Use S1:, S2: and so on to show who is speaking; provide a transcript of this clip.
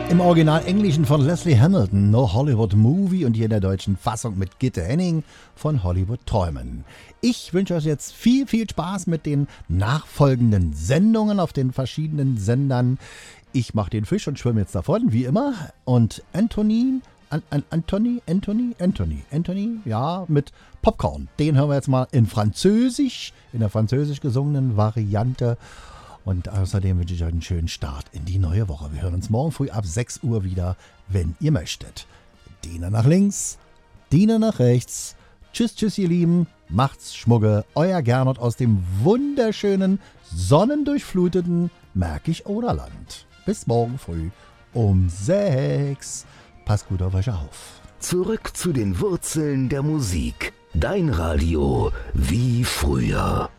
S1: Im Original Englischen von Leslie Hamilton, No Hollywood Movie, und hier in der deutschen Fassung mit Gitte Henning von Hollywood Träumen. Ich wünsche euch jetzt viel, viel Spaß mit den nachfolgenden Sendungen auf den verschiedenen Sendern. Ich mache den Fisch und schwimme jetzt davon, wie immer. Und Anthony, ja, mit Popcorn. Den hören wir jetzt mal in Französisch, in der französisch gesungenen Variante. Und außerdem wünsche ich euch einen schönen Start in die neue Woche. Wir hören uns morgen früh ab 6 Uhr wieder, wenn ihr möchtet. Diener nach links, Diener nach rechts. Tschüss, tschüss, ihr Lieben. Macht's Schmugge. Euer Gernot aus dem wunderschönen, sonnendurchfluteten Märkisch-Oderland. Bis morgen früh um 6. Passt gut auf euch auf.
S2: Zurück zu den Wurzeln der Musik. Dein Radio wie früher.